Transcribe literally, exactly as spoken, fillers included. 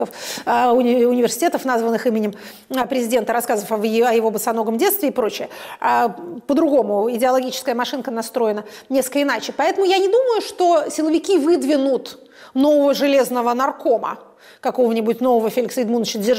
уни университетов, названных именем президента, рассказов о его босоногом детстве и прочее. По-другому идеологическая машинка настроена несколько иначе. Поэтому я не думаю, что силовики выдвинут нового железного наркома, какого-нибудь нового Феликса Эдмундовича Дзержинского.